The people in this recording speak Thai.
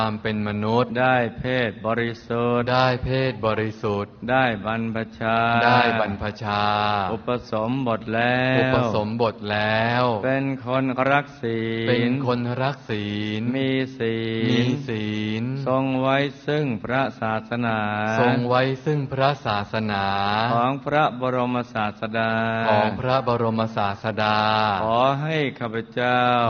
ความเป็นมนุษย์ได้เพศบริสุทธิ์ได้เพศบริสุทธิ์ได้บรรพชาได้บรรพชาอุปสมบทแล้วอุปสมบทแล้วเป็นคนรักศีลเป็นคนรักศีลมีศีลทรงไว้ซึ่งพระศาสนาทรงไว้ซึ่งพระศาสนาของพระบรมศาสดาของพระบรมศาสดาขอให้ข้าพเจ้า